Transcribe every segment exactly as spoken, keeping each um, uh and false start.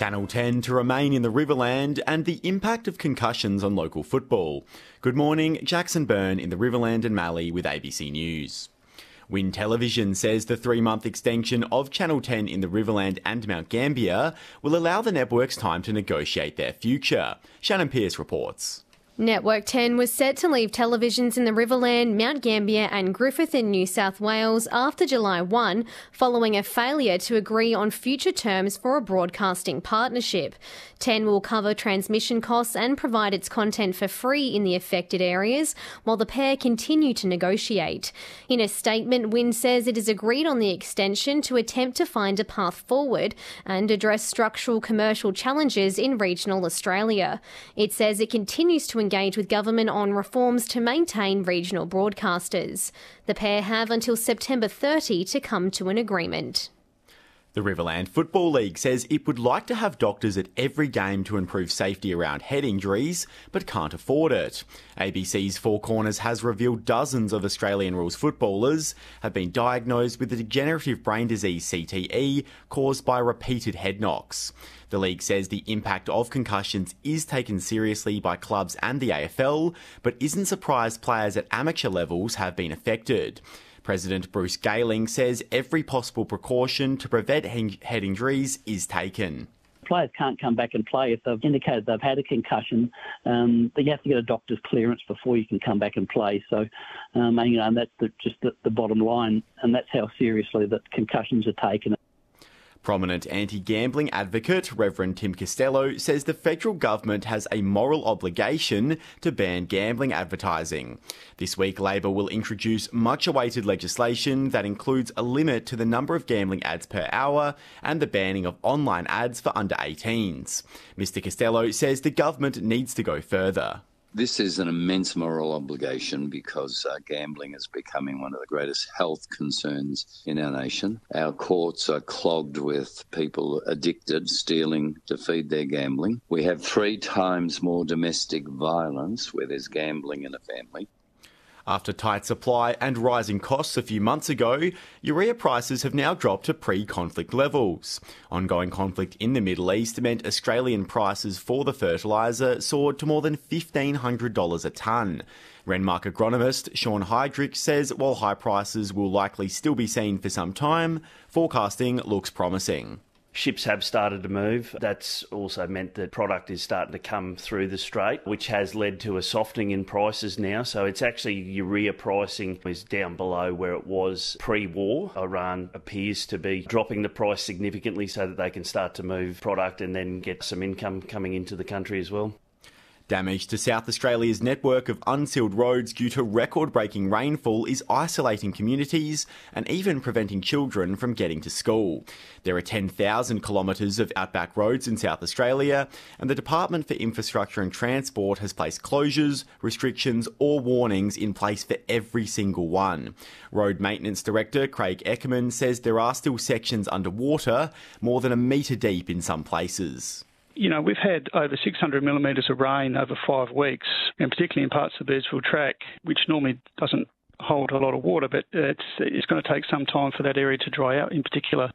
Channel ten to remain in the Riverland and the impact of concussions on local football. Good morning, Jackson Byrne in the Riverland and Mallee with A B C News. Win Television says the three-month extension of Channel ten in the Riverland and Mount Gambier will allow the networks time to negotiate their future. Shannon Pearce reports. Network ten was set to leave televisions in the Riverland, Mount Gambier and Griffith in New South Wales after July first, following a failure to agree on future terms for a broadcasting partnership. ten will cover transmission costs and provide its content for free in the affected areas, while the pair continue to negotiate. In a statement, Win says it has agreed on the extension to attempt to find a path forward and address structural commercial challenges in regional Australia. It says it continues to engage with government on reforms to maintain regional broadcasters. The pair have until September thirtieth to come to an agreement. The Riverland Football League says it would like to have doctors at every game to improve safety around head injuries, but can't afford it. A B C's Four Corners has revealed dozens of Australian rules footballers have been diagnosed with a degenerative brain disease C T E caused by repeated head knocks. The league says the impact of concussions is taken seriously by clubs and the A F L, but isn't surprised players at amateur levels have been affected. President Bruce Gayling says every possible precaution to prevent head injuries is taken. Players can't come back and play if they've indicated they've had a concussion. Um, you have to get a doctor's clearance before you can come back and play. So, um, and, you know, and that's the, just the, the bottom line, and that's how seriously that concussions are taken. Prominent anti-gambling advocate Reverend Tim Costello says the federal government has a moral obligation to ban gambling advertising. This week, Labor will introduce much-awaited legislation that includes a limit to the number of gambling ads per hour and the banning of online ads for under eighteens. Mister Costello says the government needs to go further. This is an immense moral obligation because uh, gambling is becoming one of the greatest health concerns in our nation. Our courts are clogged with people addicted, stealing to feed their gambling. We have three times more domestic violence where there's gambling in a family. After tight supply and rising costs a few months ago, urea prices have now dropped to pre-conflict levels. Ongoing conflict in the Middle East meant Australian prices for the fertiliser soared to more than fifteen hundred dollars a tonne. Renmark agronomist Sean Heydrich says while high prices will likely still be seen for some time, forecasting looks promising. Ships have started to move. That's also meant that product is starting to come through the strait, which has led to a softening in prices now. So it's actually urea pricing is down below where it was pre-war. Iran appears to be dropping the price significantly so that they can start to move product and then get some income coming into the country as well. Damage to South Australia's network of unsealed roads due to record-breaking rainfall is isolating communities and even preventing children from getting to school. There are ten thousand kilometres of outback roads in South Australia, and the Department for Infrastructure and Transport has placed closures, restrictions or warnings in place for every single one. Road Maintenance Director Craig Eckerman says there are still sections underwater, more than a metre deep in some places. You know, we've had over six hundred millimetres of rain over five weeks, and particularly in parts of the Birdsville Track, which normally doesn't hold a lot of water, but it's, it's going to take some time for that area to dry out in particular.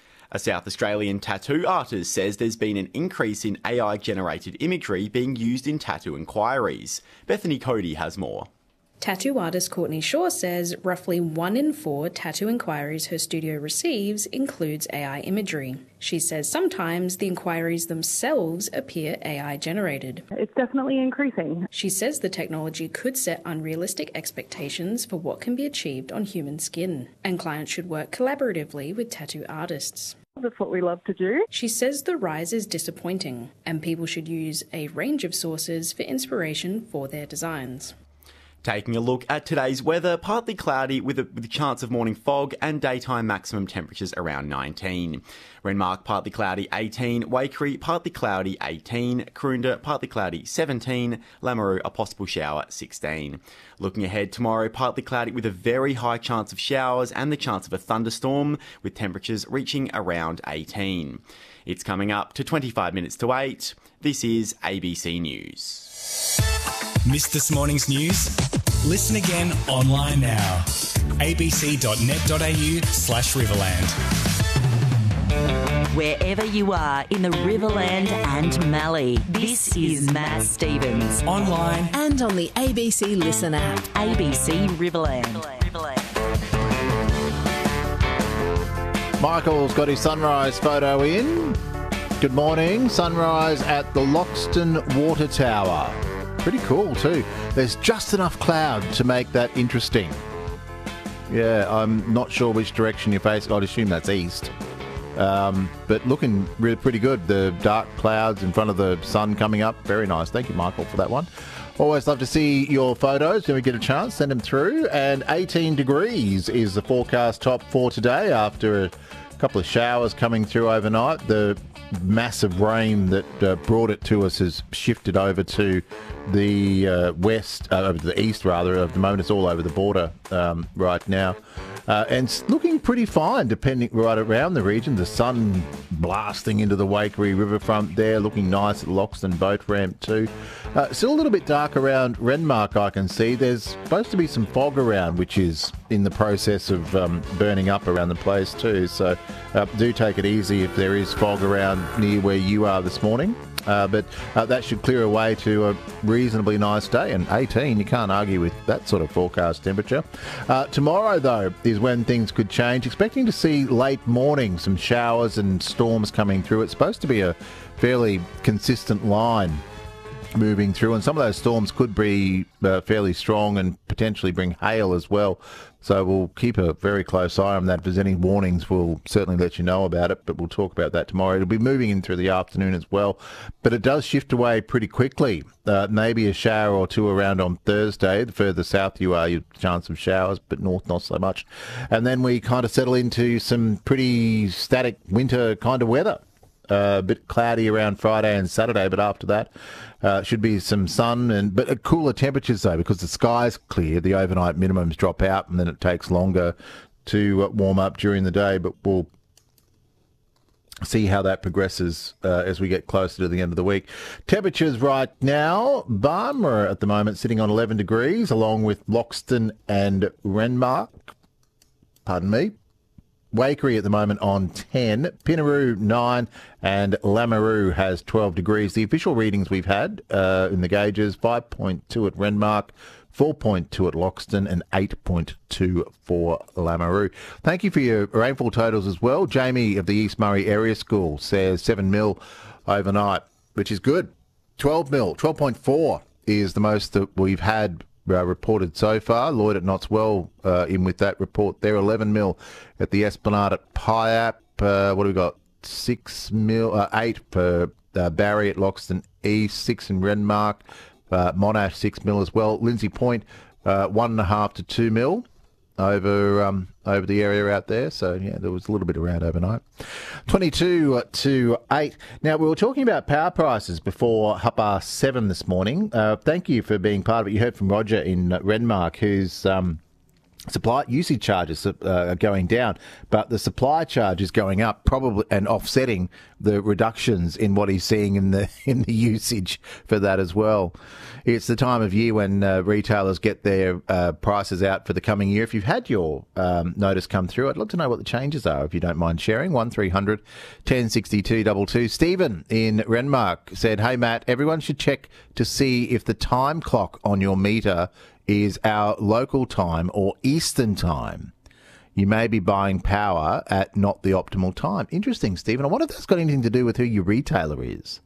A South Australian tattoo artist says there's been an increase in A I-generated imagery being used in tattoo inquiries. Bethany Cody has more. Tattoo artist Courtney Shaw says roughly one in four tattoo inquiries her studio receives includes A I imagery. She says sometimes the inquiries themselves appear A I generated. It's definitely increasing. She says the technology could set unrealistic expectations for what can be achieved on human skin, and clients should work collaboratively with tattoo artists. That's what we love to do. She says the rise is disappointing, and people should use a range of sources for inspiration for their designs. Taking a look at today's weather, partly cloudy with a, with a chance of morning fog and daytime maximum temperatures around nineteen. Renmark partly cloudy eighteen, Waikerie partly cloudy eighteen, Karoonda partly cloudy seventeen, Lameroo a possible shower sixteen. Looking ahead tomorrow, partly cloudy with a very high chance of showers and the chance of a thunderstorm with temperatures reaching around eighteen. It's coming up to twenty-five minutes to eight. This is A B C News. Missed this morning's news? Listen again online now. abc.net.au slash Riverland. wherever you are in the Riverland and Mallee. This is Matt Stevens. Online and on the A B C Listen app. A B C Riverland. Michael's got his sunrise photo in. Good morning. Sunrise at the Loxton Water Tower. Pretty cool too. There's just enough cloud to make that interesting. Yeah, I'm not sure which direction you're facing. I'd assume that's east. Um, but looking really pretty good. The dark clouds in front of the sun coming up. Very nice. Thank you, Michael, for that one. Always love to see your photos. When we get a chance, send them through. And eighteen degrees is the forecast top for today after a couple of showers coming through overnight. The massive rain that uh, brought it to us has shifted over to the uh, west, uh, over to the east rather. At the moment, it's all over the border um, right now. Uh, and it's looking pretty fine, depending right around the region. The sun blasting into the Waikerie riverfront there, looking nice at Loxton boat ramp too. Uh, still a little bit dark around Renmark, I can see. There's supposed to be some fog around, which is in the process of um, burning up around the place too. So uh, do take it easy if there is fog around near where you are this morning. Uh, but uh, that should clear away to a reasonably nice day. And eighteen, you can't argue with that sort of forecast temperature. Uh, tomorrow, though, is when things could change. Expecting to see late morning, some showers and storms coming through. It's supposed to be a fairly consistent line moving through, and some of those storms could be uh, fairly strong and potentially bring hail as well. So we'll keep a very close eye on that. If there's any warnings, we'll certainly let you know about it, but we'll talk about that tomorrow. It'll be moving in through the afternoon as well, but it does shift away pretty quickly. Uh, maybe a shower or two around on Thursday. The further south you are, you have a chance of showers, but north not so much. And then we kind of settle into some pretty static winter kind of weather. Uh, a bit cloudy around Friday and Saturday, but after that uh, should be some sun and but uh, cooler temperatures though, because the sky's clear. The overnight minimums drop out, and then it takes longer to uh, warm up during the day. But we'll see how that progresses uh, as we get closer to the end of the week. Temperatures right now: Barmera at the moment sitting on eleven degrees, along with Loxton and Renmark. Pardon me. Waikerie at the moment on ten, Pinaroo nine, and Lameroo has twelve degrees. The official readings we've had uh, in the gauges, five point two at Renmark, four point two at Loxton, and eight point two for Lameroo. Thank you for your rainfall totals as well. Jamie of the East Murray Area School says seven mil overnight, which is good. twelve mil, twelve point four is the most that we've had Uh, reported so far. Lloyd at Knotswell uh, in with that report there. eleven mil at the Esplanade at Piap. Uh, what have we got? six mil, uh, eight for uh, Barry at Loxton East, six in Renmark. Uh, Monash, six mil as well. Lindsay Point, uh, one and a half to two mil over um, over the area out there. So, yeah, there was a little bit around overnight. twenty-two to eight. Now, we were talking about power prices before half past seven this morning. Uh, thank you for being part of it. You heard from Roger in Renmark, whose um, supply usage charges uh, are going down, but the supply charge is going up, probably, and offsetting the reductions in what he's seeing in the in the usage for that as well. It's the time of year when uh, retailers get their uh, prices out for the coming year. If you've had your um, notice come through, I'd love to know what the changes are, if you don't mind sharing. one three hundred, ten sixty-two, two two. Stephen in Renmark said, "Hey, Matt, everyone should check to see if the time clock on your meter is our local time or Eastern time. You may be buying power at not the optimal time." Interesting, Stephen. I wonder if that's got anything to do with who your retailer is,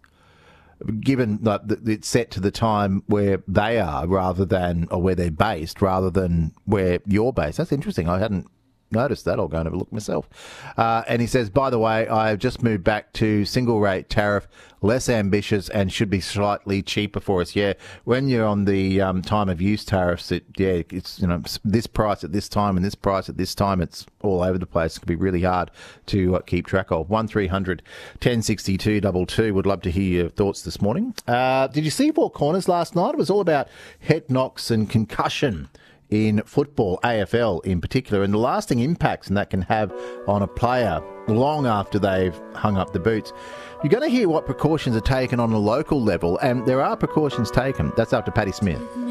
given that it's set to the time where they are rather than, or where they're based, rather than where you're based. That's interesting. I hadn't noticed that. I'll go and have a look myself. Uh, and he says, "By the way, I've just moved back to single rate tariff, less ambitious and should be slightly cheaper for us." Yeah, when you're on the um, time of use tariffs, it, yeah, it's, you know, this price at this time and this price at this time. It's all over the place. It can be really hard to uh, keep track of. one three hundred, ten sixty-two, two two. Would love to hear your thoughts this morning. Uh, did you see Four Corners last night? It was all about head knocks and concussion in football, A F L in particular, and the lasting impacts that can have on a player long after they've hung up the boots. You're going to hear what precautions are taken on a local level, and there are precautions taken. That's after Paddy Smith.